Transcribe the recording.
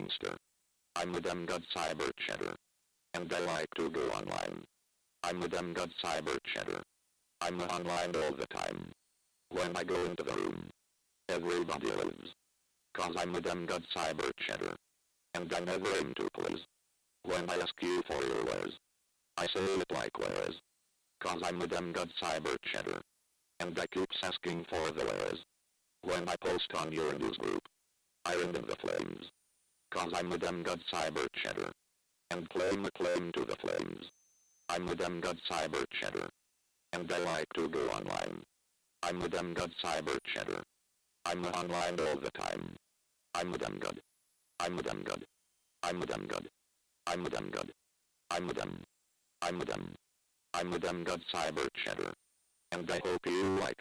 gangster. I'm the damn god cyber cheddar. And I like to go online. I'm the damn god cyber cheddar. I'm online all the time. When I go into the room, everybody lives. Cause I'm the damn god cyber cheddar. And I never aim to please. When I ask you for your wares, I say it like wares. Cause I'm the damn god cyber cheddar. And I keeps asking for the wares. When I post on your news group, I end in the flames. Cause I'm the damn god cyber cheddar. And claim a claim to the flames. I'm the damn god cyber cheddar. And I like to go online. I'm the damn god cyber cheddar. I'm online all the time. I'm the damn god. I'm the damn god. I'm the damn god. I'm the damn god. I'm the damn. I'm the damn. I'm the damn god cyber cheddar. And I hope you like